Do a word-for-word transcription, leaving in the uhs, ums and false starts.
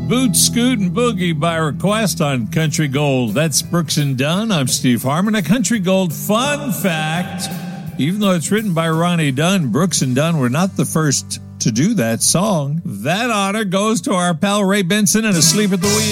Boot, Scoot, and Boogie by request on Country Gold. That's Brooks and Dunn. I'm Steve Harmon. A Country Gold fun fact. Even though it's written by Ronnie Dunn, Brooks and Dunn were not the first to do that song. That honor goes to our pal Ray Benson and Asleep at the Wheel.